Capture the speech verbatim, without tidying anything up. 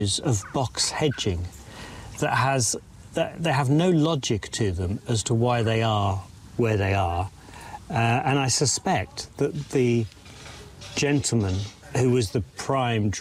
of box hedging that has that they have no logic to them as to why they are where they are, uh, and I suspect that the gentleman who was the prime